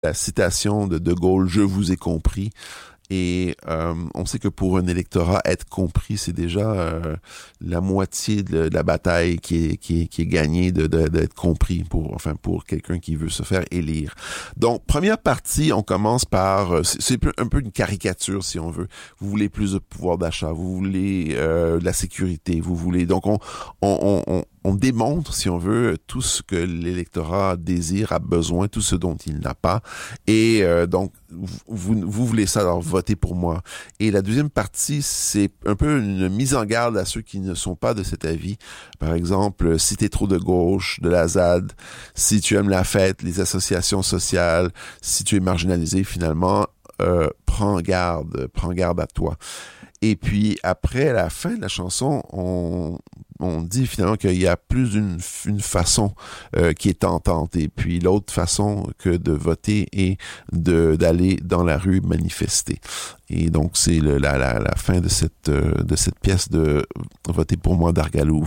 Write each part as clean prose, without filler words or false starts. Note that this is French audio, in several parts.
la citation de Gaulle, « Je vous ai compris ». Et on sait que pour un électorat, être compris, c'est déjà la moitié de la bataille qui est gagnée d'être compris pour quelqu'un qui veut se faire élire. Donc, première partie, on commence par, c'est un peu une caricature si on veut. Vous voulez plus de pouvoir d'achat, vous voulez de la sécurité, vous voulez. Donc, on démontre, si on veut, tout ce que l'électorat désire, a besoin, tout ce dont il n'a pas. Et donc, vous voulez ça, alors votez pour moi. Et la deuxième partie, c'est un peu une mise en garde à ceux qui ne sont pas de cet avis. Par exemple, si t'es trop de gauche, de la ZAD, si tu aimes la fête, les associations sociales, si tu es marginalisé, finalement, prends garde à toi. Et puis, après, à la fin de la chanson, on dit finalement qu'il y a plus d'une façon qui est tentante. Et puis, l'autre façon que de voter est d'aller dans la rue manifester. Et donc, c'est la fin de cette pièce de Voter pour moi d'Argaloove.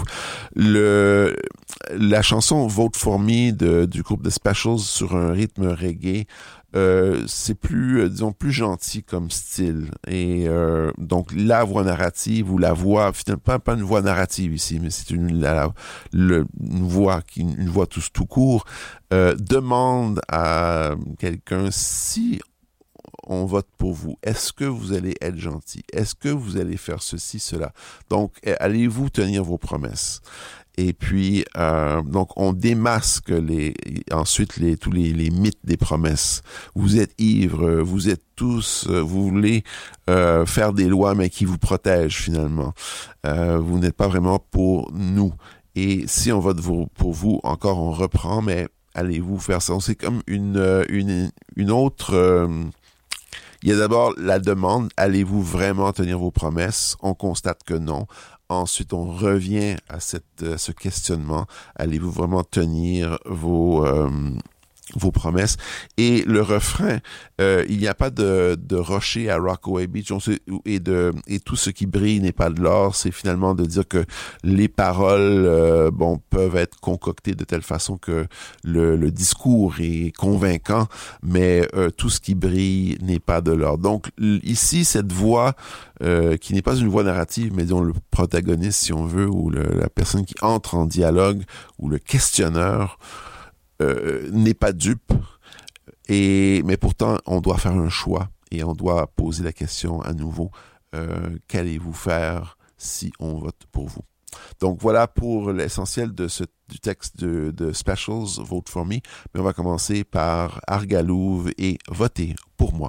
La chanson Vote for Me du groupe The Specials sur un rythme reggae, c'est plus, disons, plus gentil comme style. Et donc, la voix narrative ou la voix, finalement, pas une voix narrative ici, mais c'est une voix tout court, demande à quelqu'un si on vote pour vous. Est-ce que vous allez être gentil? Est-ce que vous allez faire ceci, cela? Donc, allez-vous tenir vos promesses? Et puis, donc, on démasque ensuite tous les mythes des promesses. Vous êtes ivres, vous êtes tous, vous voulez faire des lois, mais qui vous protègent finalement. Vous n'êtes pas vraiment pour nous. Et si on vote pour vous, encore on reprend, mais allez-vous faire ça? C'est comme une autre... il y a d'abord la demande, allez-vous vraiment tenir vos promesses? On constate que non. Ensuite, on revient à ce questionnement. Allez-vous vraiment tenir vos promesses? Et le refrain, il n'y a pas de rocher à Rockaway Beach, et tout ce qui brille n'est pas de l'or. C'est finalement de dire que les paroles, peuvent être concoctées de telle façon que le discours est convaincant, mais tout ce qui brille n'est pas de l'or. Donc ici, cette voix qui n'est pas une voix narrative, mais disons le protagoniste, si on veut, ou la personne qui entre en dialogue, ou le questionneur, n'est pas dupe, mais pourtant on doit faire un choix et on doit poser la question à nouveau, qu'allez-vous faire si on vote pour vous? Donc voilà pour l'essentiel du texte de Specials, Vote for Me, mais on va commencer par Argaloove et Votez pour moi.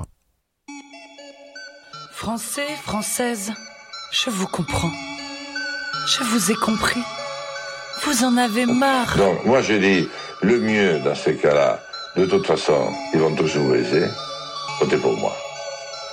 Français, Françaises, je vous comprends. Je vous ai compris. Vous en avez marre. Donc, moi, je dis, le mieux dans ces cas-là, de toute façon, ils vont tous nous baiser. Votez pour moi.